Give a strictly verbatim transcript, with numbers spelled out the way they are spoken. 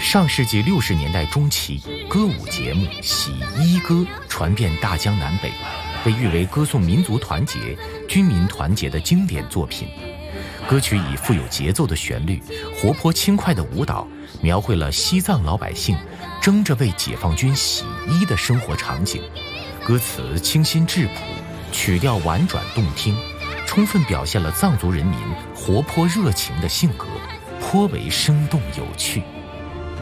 上世纪六十年代中期，歌舞节目《洗衣歌》传遍大江南北，被誉为歌颂民族团结、军民团结的经典作品。歌曲以富有节奏的旋律、活泼轻快的舞蹈，描绘了西藏老百姓争着为解放军洗衣的生活场景。歌词清新质朴，曲调婉转动听，充分表现了藏族人民活泼热情的性格，颇为生动有趣。